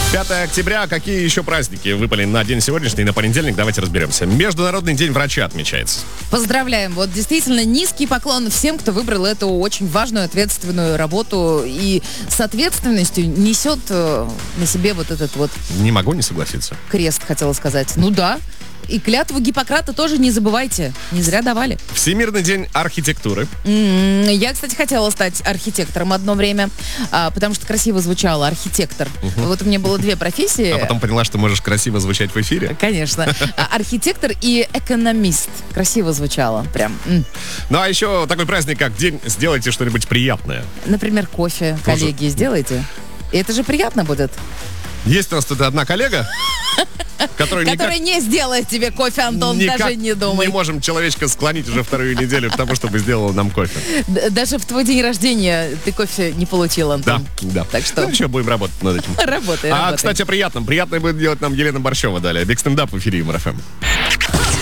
5 октября. Какие еще праздники выпали на день сегодняшний, на понедельник? Давайте разберемся. Международный день врача отмечается. Поздравляем. Вот действительно низкий поклон всем, кто выбрал эту очень важную, ответственную работу и с ответственностью несет на себе вот этот вот Не могу не согласиться. крест, хотела сказать. Ну да. И клятву Гиппократа тоже не забывайте. Не зря давали. Всемирный день архитектуры. Я, кстати, хотела стать архитектором одно время, потому что красиво звучало архитектор. Вот у меня было две профессии. А потом поняла, что можешь красиво звучать в эфире. Конечно. Архитектор и экономист. Красиво звучало. Прям. Ну а еще такой праздник, как день «Сделайте что-нибудь приятное». Например, кофе, Тоже. коллеги, сделайте. И это же приятно будет. Есть у нас тут одна коллега, которая Который не сделает тебе кофе, Антон, даже не думай. не можем человечка склонить уже вторую неделю к тому, чтобы сделал нам кофе. Даже в твой день рождения ты кофе не получил, Антон. Да. Так что... Ну, еще будем работать над этим. Работай. Кстати, о приятном. Приятное будет делать нам Елена Борщева далее. Биг стендап в эфире Юмор ФМ.